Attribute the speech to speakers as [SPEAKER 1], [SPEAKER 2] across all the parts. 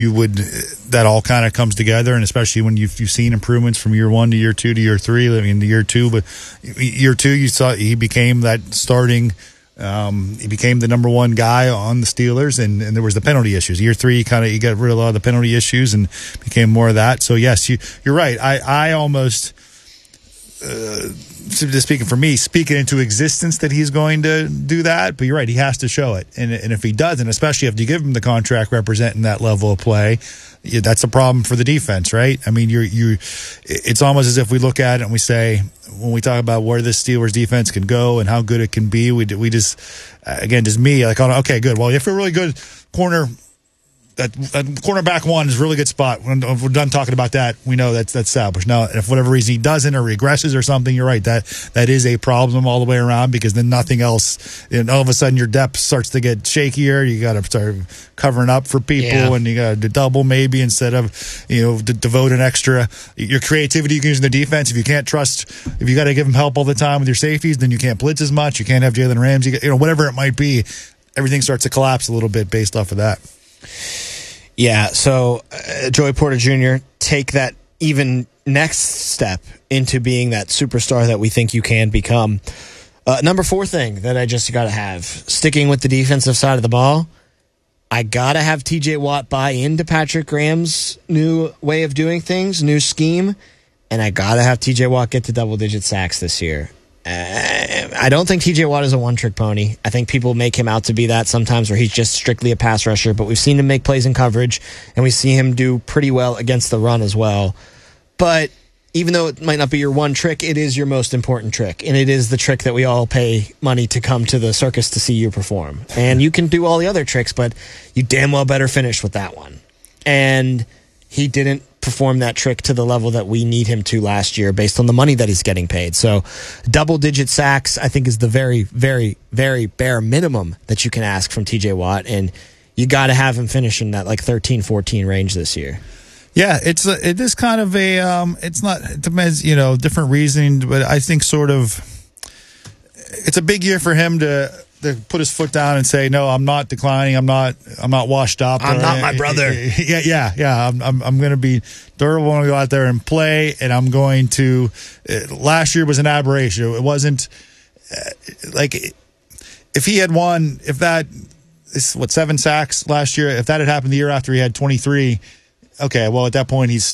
[SPEAKER 1] that all kind of comes together, and especially when you've seen improvements from year 1 to year 2 to year 3. I mean, the year 2, but year 2, you saw he became that starting. He became the number 1 guy on the Steelers, and there was the penalty issues. Year 3, he got rid of a lot of the penalty issues and became more of that. So yes, you're right. I almost, just speaking for me, speaking into existence that he's going to do that. But you're right, he has to show it, and if he doesn't, especially if you give him the contract representing that level of play, that's a problem for the defense, right? I mean, it's almost as if we look at it and we say, when we talk about where this Steelers defense can go and how good it can be, we just, again, just me, like, okay, good. Well, if we're really good corner, that cornerback 1 is a really good spot. When we're done talking about that, we know that's established. Now, if for whatever reason he doesn't or regresses or something, you're right. That is a problem all the way around, because then nothing else, all of a sudden your depth starts to get shakier. You got to start covering up for people, and you got to double maybe instead of, devote an extra. Your creativity you can use in the defense. If you can't trust, if you got to give them help all the time with your safeties, then you can't blitz as much. You can't have Jalen Ramsey, whatever it might be. Everything starts to collapse a little bit based off of that.
[SPEAKER 2] Yeah, so Joey Porter Jr., take that even next step into being that superstar that we think you can become. Number 4 thing that I just got to have, sticking with the defensive side of the ball, I got to have TJ Watt buy into Patrick Graham's new way of doing things, new scheme, and I got to have TJ Watt get to double-digit sacks this year. I don't think TJ Watt is a one-trick pony. I think people make him out to be that sometimes, where he's just strictly a pass rusher, but we've seen him make plays in coverage, and we see him do pretty well against the run as well. But even though it might not be your one trick, it is your most important trick, and it is the trick that we all pay money to come to the circus to see you perform. And you can do all the other tricks, but you damn well better finish with that one. And he didn't perform that trick to the level that we need him to last year based on the money that he's getting paid. So double-digit sacks, I think, is the very, very, very bare minimum that you can ask from TJ Watt, and you got to have him finish in that 13-14 range this year.
[SPEAKER 1] Yeah, it is kind of a it's not, it depends, different reasoning, but I think sort of it's a big year for him to put his foot down and say, no, I'm not declining. I'm not washed up.
[SPEAKER 2] I'm not my brother.
[SPEAKER 1] Yeah. I'm going to be durable. I'm going to go out there and play. And I'm going to, last year was an aberration. It wasn't if he had won, if that is 7 sacks last year, if that had happened the year after he had 23, okay, well, at that point, he's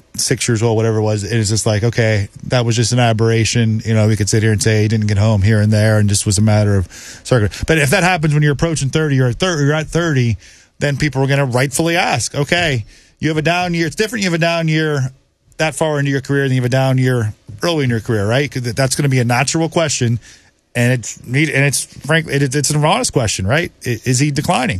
[SPEAKER 1] 26 years old, whatever it was. It was just like, okay, that was just an aberration. We could sit here and say he didn't get home here and there and just was a matter of circuit. But if that happens when you're approaching 30, you're at 30, then people are going to rightfully ask, okay, you have a down year. It's different. You have a down year that far into your career than you have a down year early in your career, right? Because that's going to be a natural question. And it's frankly, it's an honest question, right? Is he declining?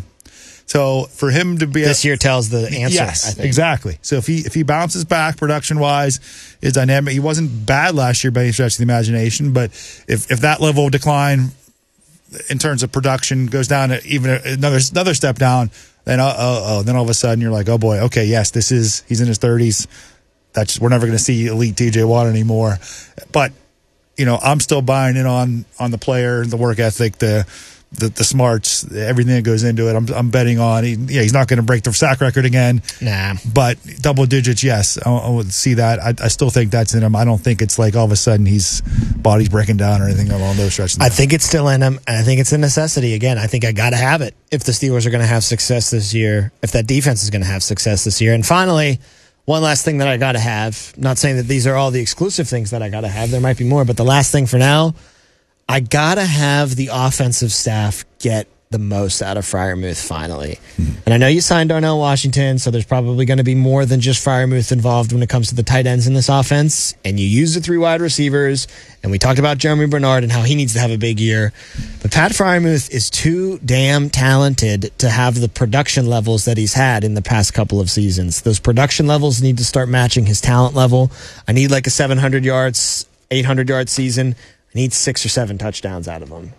[SPEAKER 1] So for him to be
[SPEAKER 2] this year tells the answer.
[SPEAKER 1] Yes,
[SPEAKER 2] I think.
[SPEAKER 1] Exactly. So if he bounces back production wise, is dynamic. He wasn't bad last year by any stretch of the imagination, but if that level of decline in terms of production goes down to even another step down, then then all of a sudden you're like, oh boy, okay, yes, he's in his 30s. We're never going to see elite TJ Watt anymore. But I'm still buying in on the player, the work ethic, the smarts, everything that goes into it. I'm betting on. He's not going to break the sack record again.
[SPEAKER 2] Nah.
[SPEAKER 1] But double digits, yes, I would see that. I still think that's in him. I don't think it's like all of a sudden his body's breaking down or anything along those stretches.
[SPEAKER 2] I think it's still in him, and I think it's a necessity. Again, I think I got to have it if the Steelers are going to have success this year, if that defense is going to have success this year. And finally, one last thing that I got to have, not saying that these are all the exclusive things that I got to have. There might be more, but the last thing for now, I got to have the offensive staff get the most out of Freiermuth finally. And I know you signed Darnell Washington, so there's probably going to be more than just Freiermuth involved when it comes to the tight ends in this offense. And you use the 3 wide receivers, and we talked about Jeremy Bernard and how he needs to have a big year. But Pat Freiermuth is too damn talented to have the production levels that he's had in the past couple of seasons. Those production levels need to start matching his talent level. I need like a 700 yards, 800-yard season. I need 6 or 7 touchdowns out of him.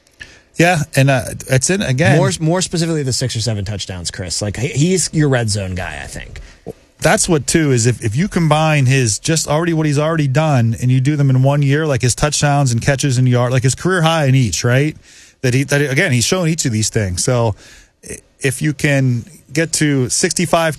[SPEAKER 1] Yeah, and it's in again.
[SPEAKER 2] More specifically, the 6 or 7 touchdowns, Chris. Like he's your red zone guy, I think.
[SPEAKER 1] That's what too is if you combine what he's already done and you do them in 1 year, like his touchdowns and catches and yard, like his career high in each, right? That again he's shown each of these things. So if you can get to 65